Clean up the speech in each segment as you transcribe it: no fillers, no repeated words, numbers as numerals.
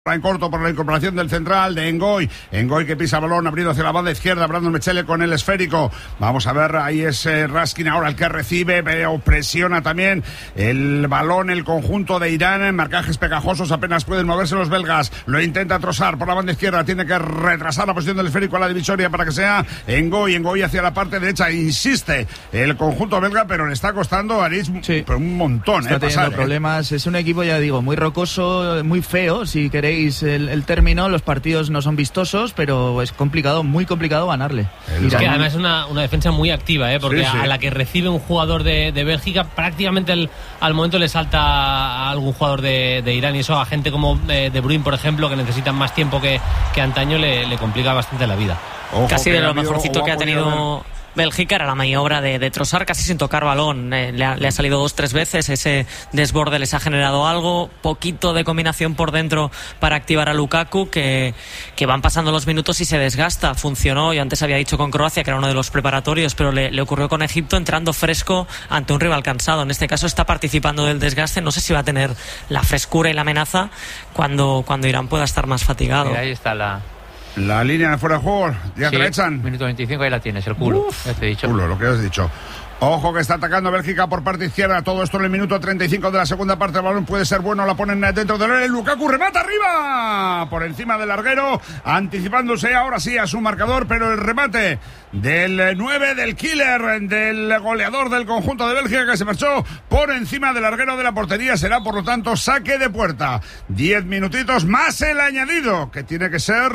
En corto por la incorporación del central de Ngoy que pisa el balón abriendo hacia la banda izquierda. Brandon Mechele con el esférico. Vamos a ver, ahí es Raskin ahora el que recibe, pero presiona también el balón el conjunto de Irán. Marcajes pegajosos, apenas pueden moverse los belgas. Lo intenta Trossard por la banda izquierda, tiene que retrasar la posición del esférico a la divisoria para que sea Ngoy hacia la parte derecha. Insiste el conjunto belga, pero le está costando a Aritz un montón. Está teniendo problemas. Es un equipo, ya digo, muy rocoso, muy feo, si queréis el término. Los partidos no son vistosos, pero es complicado, muy complicado ganarle. Es que además es una defensa muy activa, porque sí. A la que recibe un jugador de Bélgica, prácticamente al momento le salta a algún jugador de Irán, y eso a gente como De Bruyne, por ejemplo, que necesitan más tiempo que antaño, le complica bastante la vida. Ojo, casi de lo mejorcito que ha tenido Bélgica era la maniobra de Trossard, casi sin tocar balón. Le ha salido 2-3 veces, ese desborde les ha generado algo, poquito de combinación por dentro para activar a Lukaku, que van pasando los minutos y se desgasta. Funcionó, yo antes había dicho con Croacia, que era uno de los preparatorios, pero le ocurrió con Egipto, entrando fresco ante un rival cansado. En este caso está participando del desgaste, no sé si va a tener la frescura y la amenaza cuando Irán pueda estar más fatigado. Mira, ahí está la línea de fuera de juego, ya te la echan. Minuto 25, ahí la tienes, el culo. Ya te he dicho. Culo, lo que has dicho. Ojo que está atacando Bélgica por parte izquierda. Todo esto en el minuto 35 de la segunda parte. El balón puede ser bueno, la ponen dentro del área. Lukaku remata arriba, por encima del larguero, anticipándose ahora sí a su marcador, pero el remate del 9, del killer, del goleador del conjunto de Bélgica, que se marchó por encima del larguero de la portería, será por lo tanto saque de puerta. 10 minutitos más el añadido, que tiene que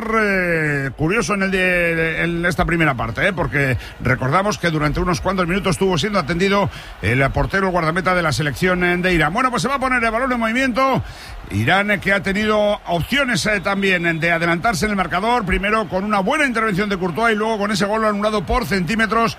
ser curioso en esta primera parte, porque recordamos que durante unos cuantos minutos estuvo siendo atendido el portero, el guardameta de la selección de Irán. Bueno, pues se va a poner el balón en movimiento. Irán, que ha tenido opciones también de adelantarse en el marcador, primero con una buena intervención de Courtois y luego con ese gol anulado por centímetros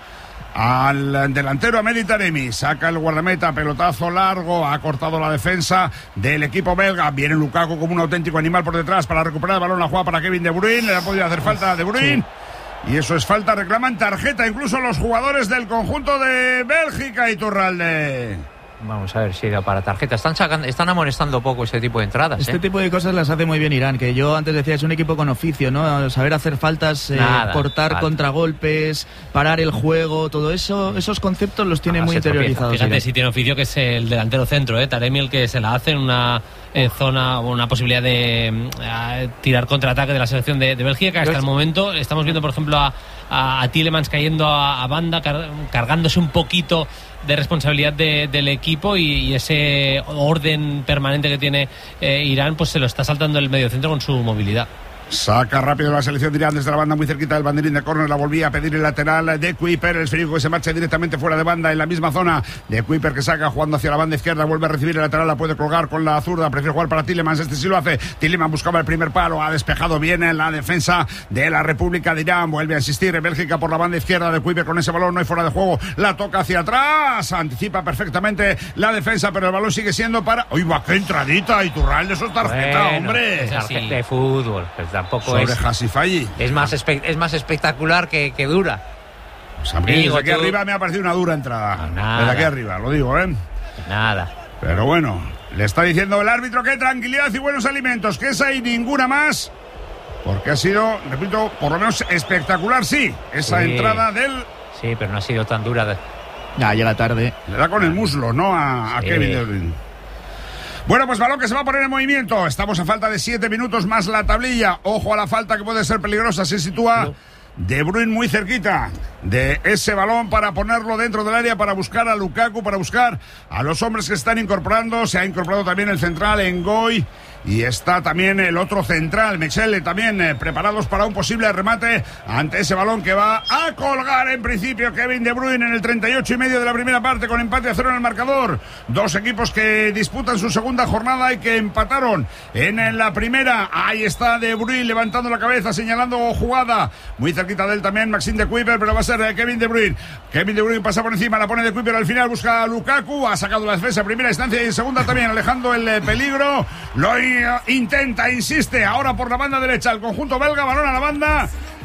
al delantero Ahmed Taremi. Saca el guardameta, pelotazo largo, ha cortado la defensa del equipo belga. Viene Lukaku como un auténtico animal por detrás para recuperar el balón, la jugada para Kevin De Bruyne. Le ha podido hacer falta a De Bruyne. Sí. Y eso es falta, reclaman tarjeta incluso los jugadores del conjunto de Bélgica. Iturralde. Vamos a ver si da para tarjeta. Están amonestando poco este tipo de entradas. Este tipo de cosas las hace muy bien Irán, que yo antes decía, es un equipo con oficio, ¿no? Saber hacer faltas, cortar contragolpes, parar el juego, todo eso, esos conceptos los tiene muy interiorizados. Fíjate, si tiene oficio, que es el delantero centro, Taremi, el que se la hace en una zona o una posibilidad de tirar contraataque de la selección de Bélgica, que hasta el momento estamos viendo, por ejemplo, a Tielemans cayendo a banda, cargándose un poquito de responsabilidad del equipo, y ese orden permanente que tiene Irán, pues se lo está saltando el mediocentro con su movilidad. Saca rápido la selección de Irán desde la banda muy cerquita del banderín de córner. La volvía a pedir el lateral de Kuiper, el esférico que se marcha directamente fuera de banda en la misma zona de Kuiper, que saca jugando hacia la banda izquierda, vuelve a recibir el lateral, la puede colgar con la zurda, prefiere jugar para Tielemans, este sí lo hace. Tielemans buscaba el primer palo, ha despejado bien en la defensa de la República de Irán. Vuelve a insistir en Bélgica por la banda izquierda de Kuiper con ese balón, no hay fuera de juego, la toca hacia atrás, anticipa perfectamente la defensa, pero el balón sigue siendo para... ¡Uy, va, qué entradita! Iturralde, eso es tarjeta, hombre. Es tarjeta de fútbol, pues tampoco sobre es... Hasifalli. Es más espectacular que dura. Pues a mí, desde aquí arriba me ha parecido una dura entrada. Nada. Desde aquí arriba, lo digo, Nada. Pero bueno, le está diciendo el árbitro que tranquilidad y buenos alimentos, que esa y ninguna más, porque ha sido, repito, por lo menos espectacular, sí, esa entrada del... Sí, pero no ha sido tan dura. Ya llega tarde. Le da con el muslo, ¿no? A Kevin De Bruyne. Bueno, pues balón que se va a poner en movimiento. Estamos a falta de 7 minutos más la tablilla. Ojo a la falta, que puede ser peligrosa. Se sitúa De Bruyne muy cerquita de ese balón para ponerlo dentro del área, para buscar a Lukaku, para buscar a los hombres que están incorporando. Se ha incorporado también el central Ngoy, y está también el otro central, Mechele, también preparados para un posible remate ante ese balón que va a colgar en principio Kevin De Bruyne en el 38 y medio de la primera parte, con empate a 0 en el marcador. Dos equipos que disputan su segunda jornada y que empataron en la primera. Ahí está De Bruyne levantando la cabeza, señalando jugada. Muy cerquita de él también Maxime de Kuiper, pero va a ser Kevin De Bruyne. Kevin De Bruyne pasa por encima, la pone De Kuiper, al final busca a Lukaku, ha sacado la defensa en primera instancia y en segunda también, alejando el peligro. Lo intenta, insiste, ahora por la banda derecha el conjunto belga, balón a la banda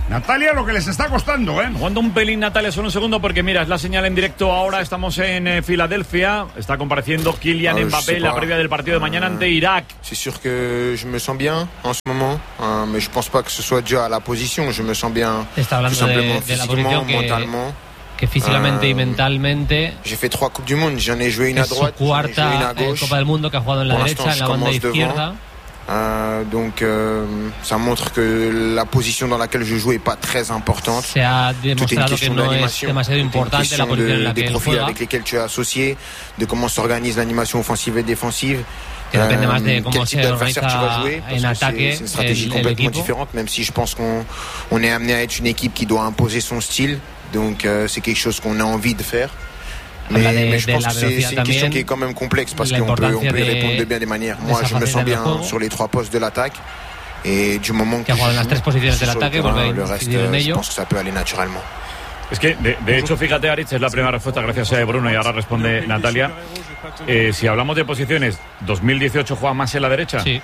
Natalia, lo que les está costando, Jugando un pelín, Natalia, solo un segundo, porque mira, es la señal en directo ahora. Estamos en Filadelfia. Está compareciendo Kylian Mbappé la previa del partido de mañana ante Irak. C'est sûr que je me sens bien en ce moment, mais je pense pas que ce soit dû à la position. Je me sens bien. Está hablando de la posición que físicamente y mentalmente. J'ai fait 3 Coupes du Monde, j'en ai joué une à droite, su cuarta Copa del Mundo que ha jugado en la derecha, en la banda izquierda. Donc ça montre que la position dans laquelle je joue est pas très importante. Se ha demostrado que no es demasiado importante la posición en la que él juega. Avec lesquels tu es associé, de comment s'organise l'animation offensive et défensive. Que depende más de cómo se organiza en ataque. C'est une stratégie complètement différente, même si je pense qu'on est amené à être une équipe qui doit imposer son style. Donc c'est quelque chose qu'on a envie de faire. Mais je pense que c'est une question qui est quand même complexe parce qu'on peut y répondre de bien des manières. Moi, je me sens bien sur les 3 postes de l'attaque. Et du moment que ha jugado en las 3 posiciones del ataque, le reste, je pense que ça peut aller naturellement. Es que, de hecho, fíjate, Aritz, es la primera respuesta, gracias a Bruno, y ahora responde Natalia. Si hablamos de posiciones, ¿2018 juega más en la derecha? Sí.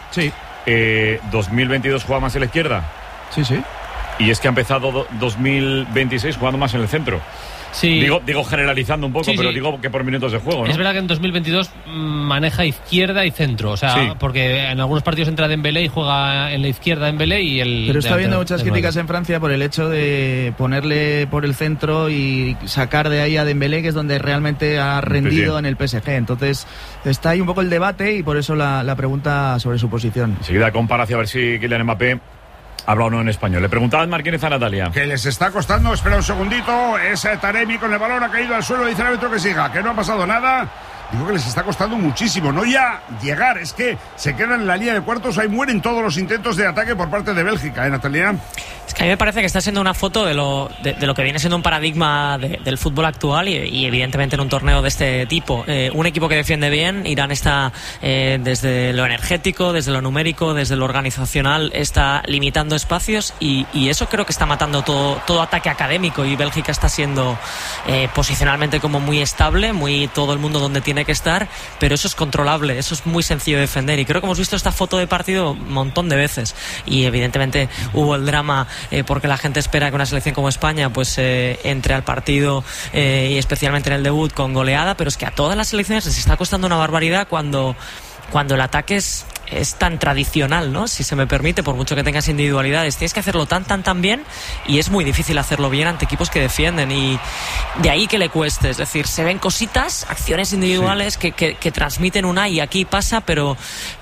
2022 juega más en la izquierda. Sí. Y es que ha empezado 2026 jugando más en el centro. Sí. Digo generalizando un poco, pero digo que por minutos de juego, ¿no? Es verdad que en 2022 maneja izquierda y centro, o sea, porque en algunos partidos entra Dembélé y juega en la izquierda Dembélé y el... Pero está habiendo muchas críticas en Francia por el hecho de ponerle por el centro y sacar de ahí a Dembélé, que es donde realmente ha rendido en el PSG. Entonces está ahí un poco el debate y por eso la pregunta sobre su posición. Enseguida compara hacia a ver si Kylian Mbappé habla o no en español. Le preguntaba Marquínez a Natalia. Que les está costando, espera un segundito, ese Taremi con el balón ha caído al suelo, dice el árbitro que siga, que no ha pasado nada. Digo que les está costando muchísimo, no ya llegar, es que se quedan en la línea de cuartos, ahí mueren todos los intentos de ataque por parte de Bélgica, Natalia. Es que a mí me parece que está siendo una foto de lo que viene siendo un paradigma del fútbol actual y evidentemente en un torneo de este tipo. Un equipo que defiende bien, Irán está desde lo energético, desde lo numérico, desde lo organizacional, está limitando espacios y eso creo que está matando todo ataque académico, y Bélgica está siendo posicionalmente como muy estable, muy todo el mundo donde tiene que estar, pero eso es controlable, eso es muy sencillo de defender, y creo que hemos visto esta foto de partido un montón de veces, y evidentemente hubo el drama porque la gente espera que una selección como España pues entre al partido y especialmente en el debut con goleada, pero es que a todas las selecciones les está costando una barbaridad cuando el ataque es tan tradicional, ¿no? Si se me permite, por mucho que tengas individualidades, tienes que hacerlo tan bien, y es muy difícil hacerlo bien ante equipos que defienden, y de ahí que le cueste. Es decir, se ven cositas, acciones individuales que transmiten una, y aquí pasa, pero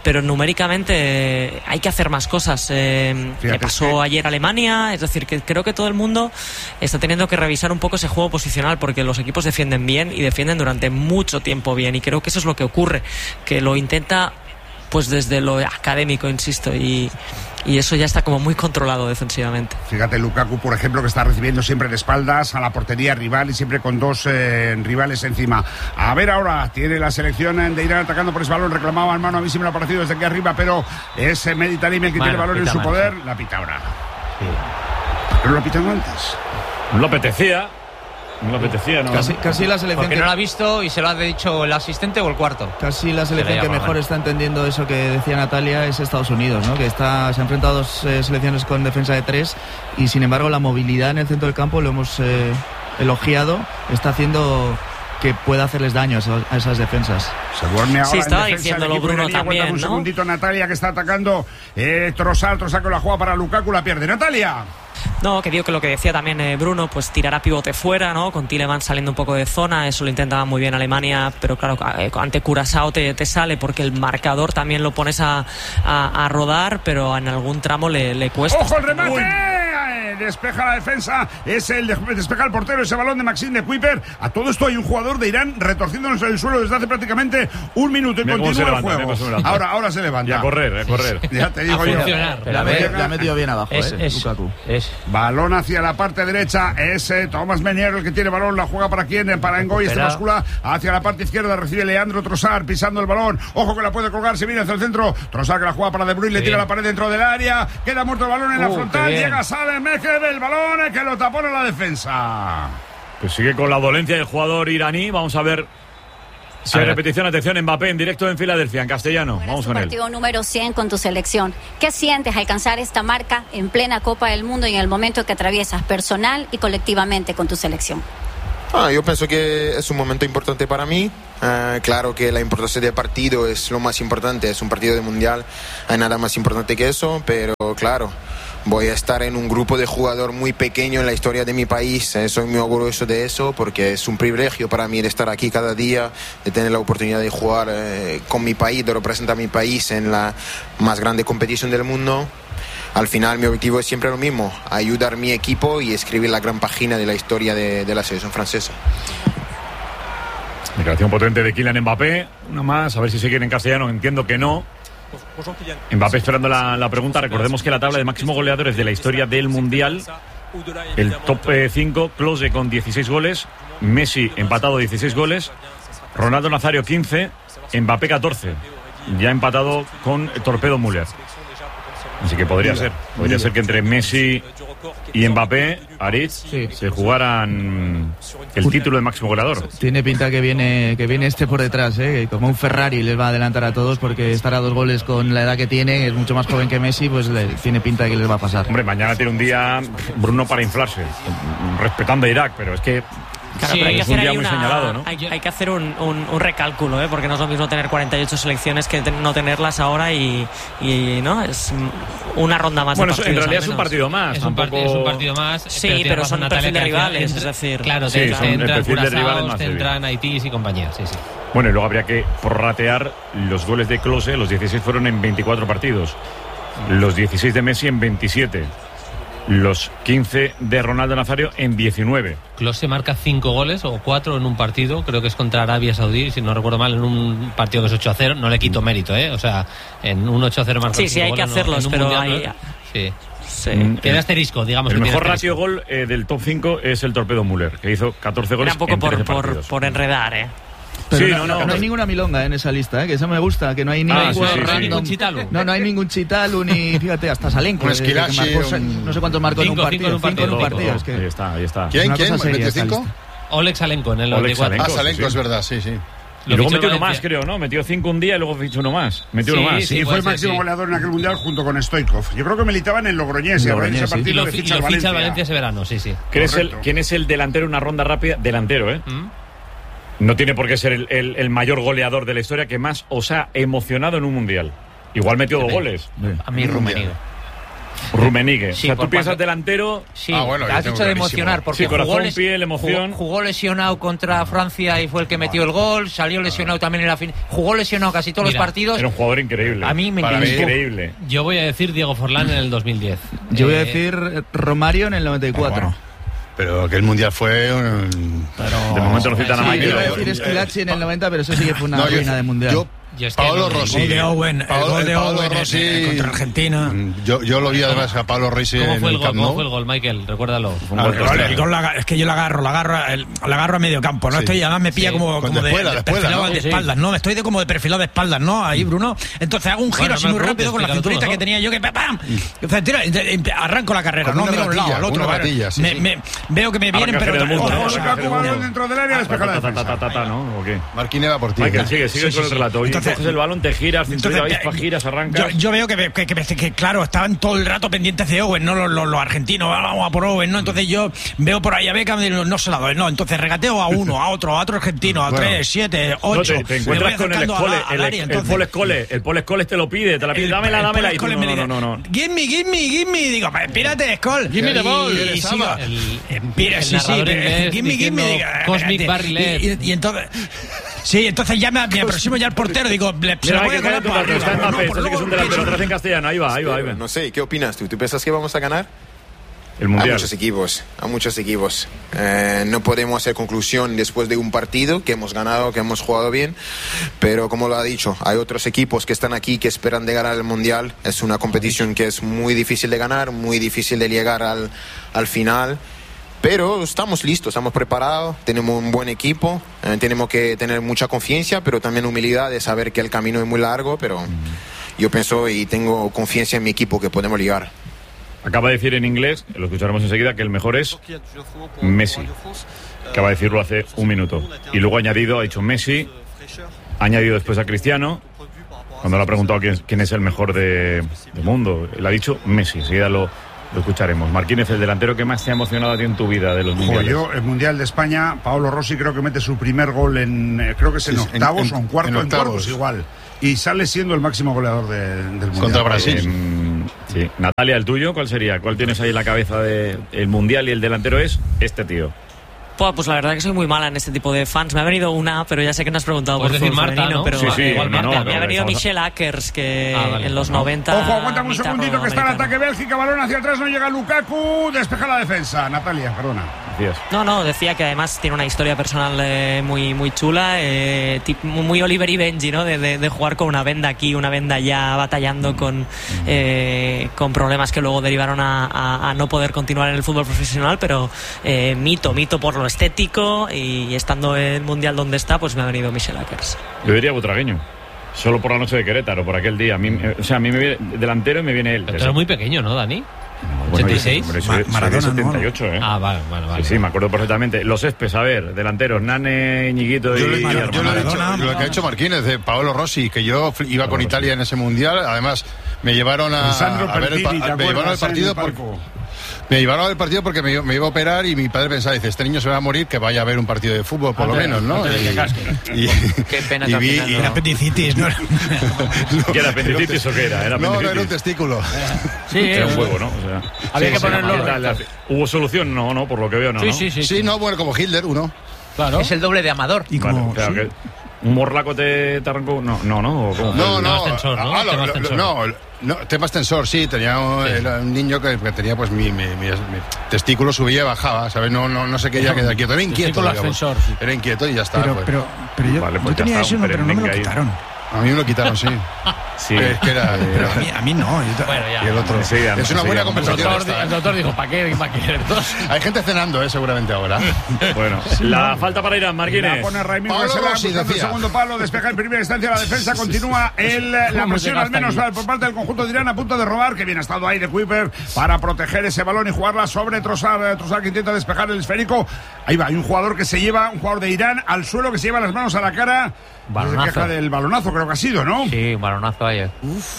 numéricamente hay que hacer más cosas. Le pasó ayer a Alemania, es decir, que creo que todo el mundo está teniendo que revisar un poco ese juego posicional, porque los equipos defienden bien y defienden durante mucho tiempo bien, y creo que eso es lo que ocurre, que lo intenta pues desde lo académico, insisto, y eso ya está como muy controlado defensivamente. Fíjate, Lukaku, por ejemplo, que está recibiendo siempre de espaldas a la portería rival y siempre con 2 rivales encima. A ver ahora, tiene la selección de Irán atacando por ese balón, reclamaban mano, a mí sí me lo ha parecido desde aquí arriba, pero es Mehdi Taremi el que tiene el balón en su poder, la pita ahora. ¿Por qué no lo pitan antes? No lo apetecía. No lo apetecía, ¿no? Casi la selección. Porque no lo ha visto y se lo ha dicho el asistente o el cuarto. Casi la selección que mejor está entendiendo eso que decía Natalia es Estados Unidos, ¿no? Que se ha enfrentado a 2 selecciones con defensa de 3 y sin embargo la movilidad en el centro del campo, lo hemos elogiado, está haciendo que pueda hacerles daño a esas defensas. Se duerme ahora. Sí, estaba diciéndolo Bruno también, un segundito, Natalia, que está atacando Trossard con la jugada para Lukaku, la pierde. Natalia. No, que digo que lo que decía también Bruno, pues tirar a pivote fuera, ¿no? Con Tielemans saliendo un poco de zona, eso lo intentaba muy bien Alemania, pero claro, ante Curazao te sale porque el marcador también lo pones a rodar, pero en algún tramo le cuesta. ¡Ojo el remate! Despeja la defensa, despeja el portero ese balón de Maxime de Kuiper. A todo esto hay un jugador de Irán retorciéndonos en el suelo desde hace prácticamente 1 minuto y continúa el juego. Ahora se levanta. Y a correr. Ya te digo yo. La ha metido bien abajo, Lukaku. Balón hacia la parte derecha, es Tomás Menier el que tiene balón, la juega para quién, para Ngoy, este bascula hacia la parte izquierda, recibe Leandro Trossard pisando el balón, ojo que la puede colgar, se viene hacia el centro, Trossard que la juega para De Bruyne, le tira la pared dentro del área, queda muerto el balón en la frontal, llega Saleh Mekhed, el balón que lo tapó en la defensa. Pues sigue con la dolencia del jugador iraní, vamos a ver Si hay repetición, atención, Mbappé en directo en Filadelfia, en castellano. Vamos con él. Partido número 100 con tu selección. ¿Qué sientes alcanzar esta marca en plena Copa del Mundo y en el momento que atraviesas personal y colectivamente con tu selección? Yo pienso que es un momento importante para mí. Claro que la importancia del partido es lo más importante, es un partido de mundial, hay nada más importante que eso, pero claro, voy a estar en un grupo de jugadores muy pequeño en la historia de mi país. Soy muy orgulloso de eso porque es un privilegio para mí de estar aquí cada día, de tener la oportunidad de jugar con mi país, de representar a mi país en la más grande competición del mundo. Al final mi objetivo es siempre lo mismo, ayudar a mi equipo y escribir la gran página de la historia de la selección francesa. Declaración potente de Kylian Mbappé. Una más, a ver si sigue en castellano. Entiendo que no. Mbappé esperando la pregunta. Recordemos que la tabla de máximos goleadores de la historia del Mundial, el top 5, Klose con 16 goles, Messi empatado 16 goles, Ronaldo Nazario 15, Mbappé 14, ya empatado con Torpedo Müller. Así que podría ser que entre Messi y Mbappé, Aritz, se jugaran el título de máximo goleador. Tiene pinta que viene este por detrás, como un Ferrari les va a adelantar a todos, porque estar a 2 goles con la edad que tiene, es mucho más joven que Messi, pues tiene pinta de que les va a pasar. Hombre, mañana tiene un día Bruno para inflarse, respetando a Irak, pero es que claro, sí, pero hay que hacer muy señalado, ¿no? Hay que hacer un recálculo, porque no es lo mismo tener 48 selecciones que no tenerlas ahora y no es una ronda más. Bueno, en realidad es un partido más. Es un partido más. Sí, pero son perfil de rivales, es decir. Claro, sí, te entran Curazao, te entran Haití y compañía. Sí. Bueno, y luego habría que prorratear los goles de Klose. Los 16 fueron en 24 partidos. Los 16 de Messi en 27. Los 15 de Ronaldo Nazario en 19. Klose marca 5 goles o 4 en un partido, creo que es contra Arabia Saudí, si no recuerdo mal, en un partido que es 8-0, no le quito mérito, o sea, en un 8-0 marca 5 goles. Sí, hay que hacerlos, pero mundial, tiene asterisco, digamos. El mejor ratio gol del top 5 es el Torpedo Müller, que hizo 14 goles. Era un poco en 13 partidos. por enredar, Pero no hay ninguna milonga en esa lista, que eso me gusta, que no hay ningún Chitalu. No hay ningún Chitalu, ni fíjate, hasta Salenko, no sé cuántos marcó en un partido. Ahí está. ¿Quién? ¿Metió 5? Oleg Salenko en el 94. Salenko, es verdad, sí. Y luego metió uno más, creo, ¿no? Metió 5 un día y luego fichó uno más. Sí, fue el máximo goleador en aquel mundial junto con Stoichkov. Yo creo que militaba en el Logroñés. Y ese partido lo ficha el Valencia ese verano, sí. ¿Quién es el delantero en una ronda rápida? Delantero, No tiene por qué ser el mayor goleador de la historia que más os ha emocionado en un mundial. Igual metió 2 goles. A mí Rummenigge. Sí, o sea, tú piensas delantero. Sí, has dicho de emocionar. Porque sí, corazón, piel, emoción. Jugó lesionado contra Francia y fue el que metió el gol. Salió lesionado también en la final. Jugó lesionado casi todos los partidos. Era un jugador increíble. A mí me increíble. Yo voy a decir Diego Forlán en el 2010. Yo voy a decir Romario en el 94. Pero aquel mundial fue. De momento no citan a Michael. Yo iba a decir Schillaci en el 90, pero eso sí que fue una ruina de mundial. Paolo Rossi. El gol de Owen Rossi contra Argentina. Yo lo vi además a Paolo Rossi en el Camp Nou. ¿Cómo fue el gol, Michael? Recuérdalo. El gol es que yo la agarro a medio campo, ¿no? Estoy, además me pilla como de perfilado de espaldas, ¿no? Estoy como de perfilado de espaldas, ¿no? Ahí, Bruno. Entonces hago un giro así muy rápido con la cinturita que tenía yo que ¡pam! Arranco la carrera, ¿no? Miro a un lado, al otro. Veo que me vienen, pero dentro del área despejada. ¿no? ¿O qué? Marquinela por ti. Michael, sigue con el relato. Coges el balón, te giras, giras, arrancas. Yo veo que claro, estaban todo el rato pendientes de Owen, ¿no? Los argentinos, vamos a por Owen, ¿no? Entonces yo veo por ahí a Beckham y no se la doy, ¿no? Entonces regateo a uno, a otro argentino, a 3, 7, 8. Te encuentras con el Paul Scholes te lo pide, dámela. Y tú, no. Give me. Digo, espérate, Scholes. Give me the ball. Y sigo. Give me. Cosmic Barry y entonces... Sí, entonces ya me aproximo ya al portero, digo, se lo voy a colar por arriba. Que es un delantero, otra vez en castellano, ahí va. No sé, ¿qué opinas tú? ¿Tú piensas que vamos a ganar? El mundial. A muchos equipos. No podemos hacer conclusión después de un partido que hemos ganado, que hemos jugado bien, pero como lo ha dicho, hay otros equipos que están aquí que esperan de ganar el mundial. Es una competición que es muy difícil de ganar, muy difícil de llegar al final. Pero estamos listos, estamos preparados, tenemos un buen equipo, tenemos que tener mucha confianza, pero también humildad de saber que el camino es muy largo, pero yo pienso y tengo confianza en mi equipo que podemos llegar. Acaba de decir en inglés, lo escucharemos enseguida, que el mejor es Messi. Acaba de decirlo hace un minuto. Y luego ha dicho Messi, ha añadido después a Cristiano. Cuando le ha preguntado quién es el mejor del mundo, él ha dicho Messi. Enseguida lo escucharemos. Marquínez, el delantero que más te ha emocionado a ti en tu vida de los mundiales. Yo, el Mundial de España, Paolo Rossi creo que mete su primer gol creo que es en octavos o en cuartos igual. Y sale siendo el máximo goleador del Mundial. Contra Brasil. Sí. Natalia, ¿el tuyo cuál sería? ¿Cuál tienes ahí en la cabeza del Mundial y el delantero es este tío? Pues la verdad que soy muy mala en este tipo de fans. Me ha venido una, pero ya sé que no has preguntado por decir Marta, femenino, ¿no? pero Sí, igual Marta. me ha venido Michelle Ackers, que en los 90... Ojo, aguántame un segundito que está el ataque Bélgica, balón hacia atrás, no llega Lukaku, despeja la defensa. Natalia, perdona. No, decía que además tiene una historia personal muy, muy chula, muy Oliver y Benji, ¿no? De jugar con una venda aquí, una venda allá, batallando con problemas que luego derivaron a no poder continuar en el fútbol profesional, pero mito por lo estético, y estando en el Mundial donde está, pues me ha venido Michelle Ackers. Yo diría butragueño. Solo por la noche de Querétaro, por aquel día. A mí me viene delantero y me viene él. Pero era muy pequeño, ¿no, Dani? No, 86. Maradona, 78, ¿no? Vale. Sí, me acuerdo perfectamente. Los Espes, a ver, delanteros, Nane, Ñiguito y yo lo he dicho, lo que ha hecho Marquínez, de Paolo Rossi, que yo iba con Italia en ese Mundial. Además, me llevaron a ver el partido Me llevaron al partido porque me iba a operar y mi padre pensaba, dice, este niño se va a morir, que vaya a ver un partido de fútbol, por lo menos, ¿no? Qué pena. Y la apendicitis, ¿no? ¿Qué era apendicitis o qué era? No, era un testículo. Sí, era un juego, ¿no? O sea, había que ponerlo. ¿Hubo solución? No, por lo que veo, no. Sí, no, bueno, como Hitler, uno. Claro. Es el doble de Amador. Y como... Claro, que ¿un morlaco te arrancó? No. No, tema extensor, sí, tenía era un niño que tenía pues mi testículo subía y bajaba, ¿sabes? No se quería quedar quieto, era inquieto, era inquieto y ya está. Pero yo, vale, pues yo tenía eso, pero no me lo quitaron. A mí me lo quitaron, sí. Sí. Es que era, pero a mí no. Bueno, ya. Y el otro. Sí, es una buena conversación. El doctor dijo, ¿para qué querer dos? Hay gente cenando, seguramente ahora. Bueno, la falta para Irán, Marquínez. La pone Raimiro buscando el segundo palo, despeja en primera instancia la defensa, continúa la presión al menos por parte del conjunto de Irán, a punto de robar, que bien ha estado ahí de Kuiper para proteger ese balón y jugarla sobre Trossard que intenta despejar el esférico. Ahí va, hay un jugador de Irán al suelo, que se lleva las manos a la cara. Se queja del balonazo, creo que ha sido, ¿no? Sí, un balonazo ayer.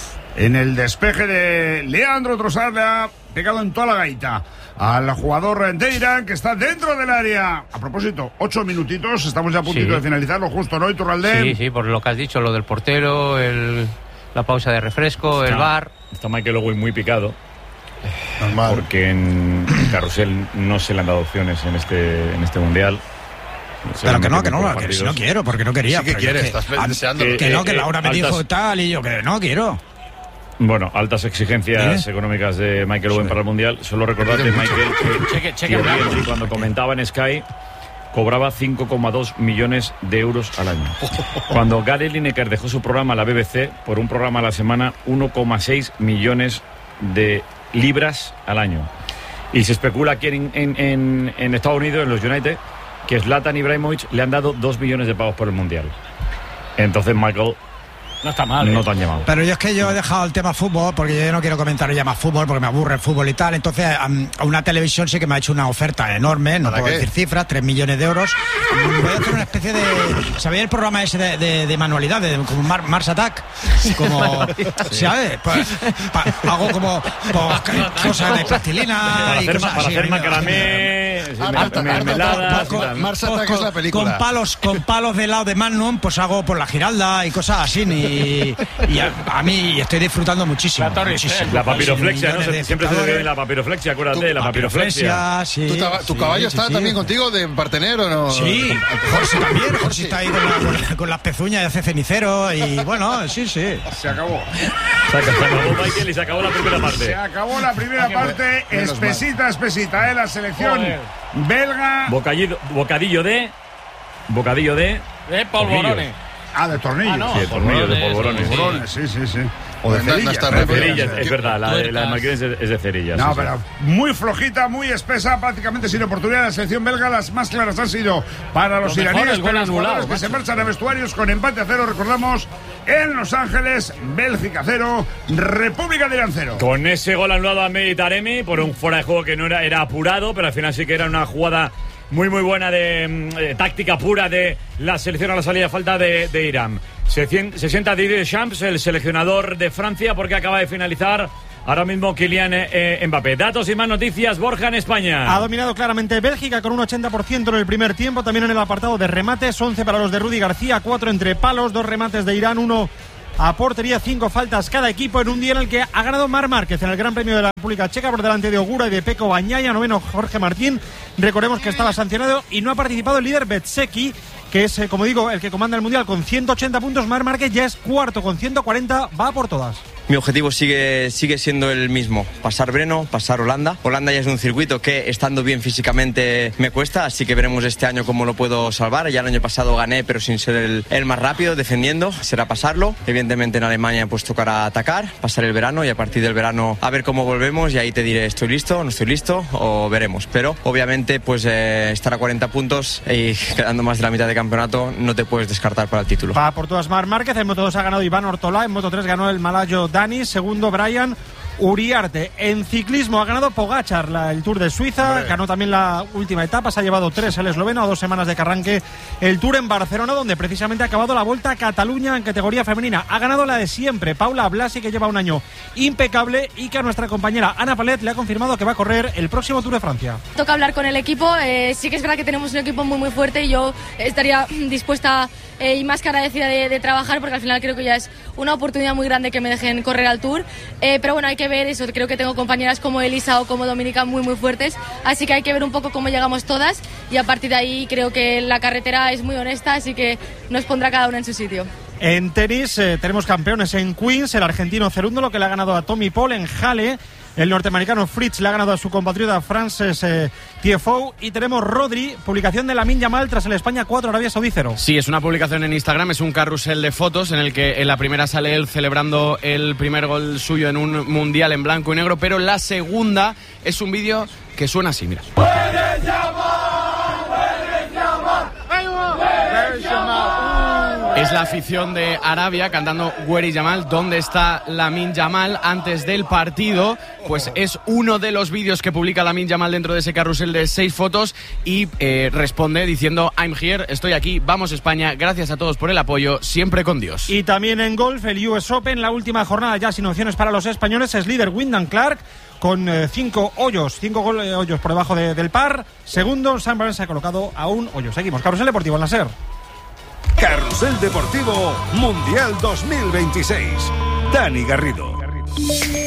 En el despeje de Leandro Trossard le ha pegado en toda la gaita al jugador de Irán, que está dentro del área. A propósito, 8 minutitos, estamos ya a puntito de finalizarlo, justo, ¿no? Iturralde. Sí, por lo que has dicho, lo del portero, la pausa de refresco, el VAR. Está Michael Owen muy picado. Normal. Porque en Carrusel no se le han dado opciones en este Mundial. Pero que si no quiero, porque no quería. Sí que quieres, estás deseando. Que Laura me dijo tal y yo que no quiero. Bueno, altas exigencias económicas de Michael Owen para el Mundial. Solo recordarte, Michael, que cuando comentaba en Sky cobraba 5,2 millones de euros al año. Cuando Gary Lineker dejó su programa a la BBC, por un programa a la semana, 1,6 millones de libras al año. Y se especula aquí en Estados Unidos, en los United, que Zlatan Ibrahimovic le han dado 2 millones de pavos por el Mundial. Entonces Michael no está mal, no te han llamado. Pero yo es que yo he dejado el tema fútbol porque yo no quiero comentar ya más fútbol porque me aburre el fútbol y tal. Entonces a una televisión sí que me ha hecho una oferta enorme, no puedo decir cifras, 3 millones de euros. Voy a hacer una especie de... ¿Sabéis el programa ese de manualidades? Como Mars Attack. Como... ¿Sabes? Hago como cosas de plastilina para y hacer, cosas para así. hacer macaramé, mermeladas. Mars Attack es la película. Con palos de helado de Magnum, pues hago por la Giralda y cosas así. Y a mí estoy disfrutando muchísimo. La papiroflexia, ¿no? Siempre se ve la papiroflexia, acuérdate, la papiroflexia. Sí, ¿Tu caballo está también contigo de partener o no? Sí, Jorge también. Jorge está ahí con las pezuñas y hace cenicero. Y bueno, sí. Se acabó. Se acabó, Michael, y se acabó la primera parte. Se acabó la primera parte. Espesita, la selección belga. Bocadillo de polvorones. De tornillos. Sí, de tornillos, de polvorones. Sí. O de cerillas. Es verdad, la de Marquínez es de cerillas. No, pero muy flojita, muy espesa, prácticamente sin oportunidad. La selección belga, las más claras han sido para los iraníes, con los jugadores que se marchan a vestuarios con empate a 0, recordamos, en Los Ángeles. Bélgica 0, República de Irán 0. Con ese gol anulado a Mehdi Taremi por un fuera de juego que no era apurado, pero al final sí que era una jugada muy buena de táctica pura de la selección a la salida de falta de Irán. Se sienta Didier Deschamps, el seleccionador de Francia, porque acaba de finalizar ahora mismo Kylian Mbappé. Datos y más noticias, Borja, en España. Ha dominado claramente Bélgica con un 80% en el primer tiempo. También en el apartado de remates, 11 para los de Rudy García, 4 entre palos, 2 remates de Irán, 1 a portería, 5 faltas cada equipo en un día en el que ha ganado Marc Márquez en el Gran Premio de la República Checa por delante de Ogura y de Pecco Bagnaia. Noveno Jorge Martín, recordemos que estaba sancionado, y no ha participado el líder Bezzecchi, que es, como digo, el que comanda el Mundial con 180 puntos. Marc Márquez ya es cuarto con 140, va por todas. Mi objetivo sigue siendo el mismo, pasar Breno, pasar Holanda. Holanda ya es un circuito que, estando bien físicamente, me cuesta, así que veremos este año cómo lo puedo salvar. Ya el año pasado gané, pero sin ser el más rápido, defendiendo, será pasarlo. Evidentemente en Alemania pues tocará atacar, pasar el verano, y a partir del verano a ver cómo volvemos, y ahí te diré estoy listo, no estoy listo, o veremos. Pero obviamente pues estar a 40 puntos y quedando más de la mitad de campeonato, no te puedes descartar para el título. Va por todas Marc Márquez. En Moto 2 ha ganado Iván Ortolá, en Moto 3 ganó el malayo Dani, segundo Brian Uriarte. En ciclismo ha ganado Pogačar el Tour de Suiza, ganó también la última etapa, se ha llevado 3 el esloveno, a 2 semanas de que arranque el Tour en Barcelona, donde precisamente ha acabado la Vuelta a Cataluña en categoría femenina. Ha ganado la de siempre, Paula Blasi, que lleva un año impecable, y que a nuestra compañera Ana Palet le ha confirmado que va a correr el próximo Tour de Francia. Toca hablar con el equipo, sí que es verdad que tenemos un equipo muy fuerte, y yo estaría dispuesta y más que agradecida de trabajar, porque al final creo que ya es una oportunidad muy grande que me dejen correr al Tour, pero bueno, hay que ver eso. Creo que tengo compañeras como Elisa o como Dominica muy fuertes, así que hay que ver un poco cómo llegamos todas, y a partir de ahí creo que la carretera es muy honesta, así que nos pondrá cada una en su sitio. En tenis tenemos campeones en Queens, el argentino Cerúndolo, que le ha ganado a Tommy Paul. En Halle, el norteamericano Fritz le ha ganado a su compatriota Frances Tiafoe. Y tenemos Rodri, publicación de Lamine Yamal tras el España 4, Arabia Saudí 0. Sí, es una publicación en Instagram, es un carrusel de fotos en el que en la primera sale él celebrando el primer gol suyo en un mundial en blanco y negro, pero la segunda es un vídeo que suena así, mira. Es la afición de Arabia cantando Where is Yamal, ¿dónde está Lamine Yamal? Antes del partido, pues es uno de los vídeos que publica Lamine Yamal dentro de ese carrusel de 6 fotos, y responde diciendo I'm here, estoy aquí, vamos España, gracias a todos por el apoyo, siempre con Dios. Y también en golf, el US Open, la última jornada ya sin opciones para los españoles, es líder Wyndham Clark con 5 hoyos por debajo del par. Segundo, Sam Burns se ha colocado a un hoyo. Seguimos, Carrusel Deportivo en la SER. Carrusel Deportivo Mundial 2026. Dani Garrido.